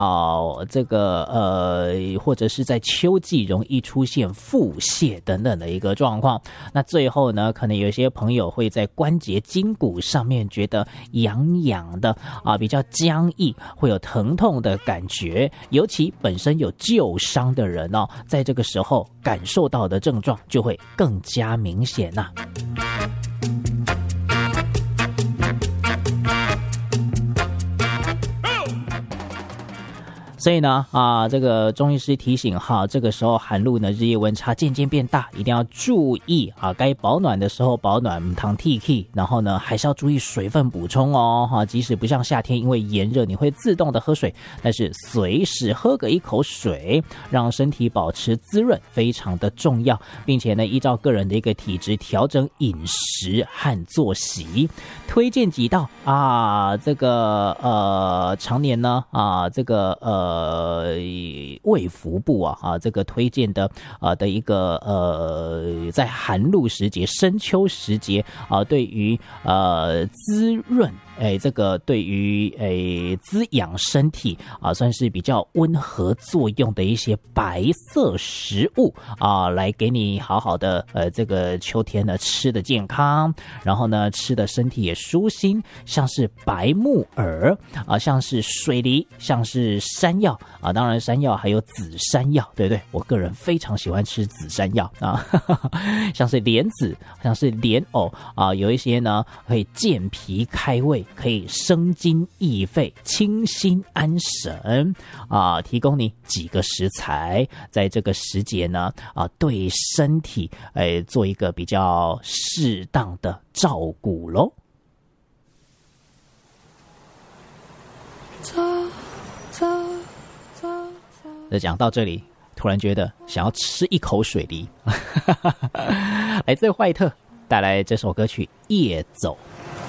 这个或者是在秋季容易出现腹泻等等的一个状况。那最后呢，可能有些朋友会在关节筋骨上面觉得痒痒的比较僵硬，会有疼痛的感觉。尤其本身有旧伤的人在这个时候感受到的症状就会更加明显呐。所以呢，这个中医师提醒这个时候寒露呢，日夜温差渐渐变大，一定要注意该保暖的时候保暖，糖 TK， 然后呢，还是要注意水分补充哦，即使不像夏天因为炎热你会自动的喝水，但是随时喝个一口水，让身体保持滋润非常的重要，并且呢，依照个人的一个体质调整饮食和作息。推荐几道这个常年呢这个卫福部这个推荐的一个在寒露时节、深秋时节对于滋润这个对于滋养身体算是比较温和作用的一些白色食物来给你好好的这个秋天呢吃的健康，然后呢吃的身体也舒心，像是白木耳像是水梨，像是山药当然山药还有紫山药，对不对？我个人非常喜欢吃紫山药像是莲子，像是莲藕有一些呢可以健脾开胃，可以生津益肺、清心安神提供你几个食材，在这个时节呢对身体做一个比较适当的照顾咯。讲到这里，突然觉得想要吃一口水梨来自坏特带来这首歌曲《夜走》。